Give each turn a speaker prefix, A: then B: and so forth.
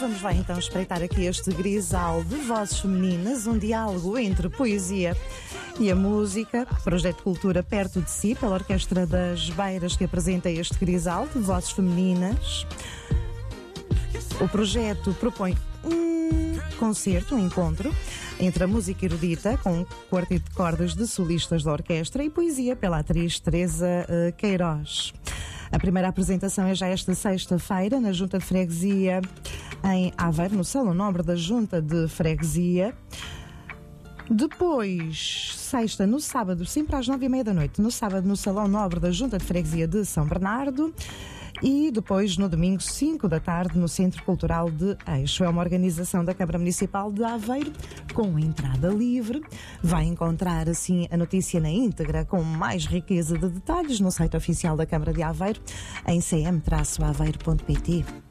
A: vamos lá então espreitar aqui este grisal de vozes femininas, um diálogo entre poesia e a música. Projeto Cultura Perto de Si, pela Orquestra das Beiras, que apresenta este grisal de vozes femininas. O projeto propõe um concerto, um encontro entre a música erudita, com um quarteto de cordas de solistas da orquestra, e poesia pela atriz Teresa Queiroz. A primeira apresentação é já esta sexta-feira, na Junta de Freguesia em Aveiro, no Salão Nobre da Junta de Freguesia. Depois, sexta, no sábado, sempre às 9h30 da noite, no sábado, no Salão Nobre da Junta de Freguesia de São Bernardo. E depois, no domingo, 5 da tarde, no Centro Cultural de Eixo. É uma organização da Câmara Municipal de Aveiro, com entrada livre. Vai encontrar, assim, a notícia na íntegra, com mais riqueza de detalhes, no site oficial da Câmara de Aveiro, em cm-aveiro.pt.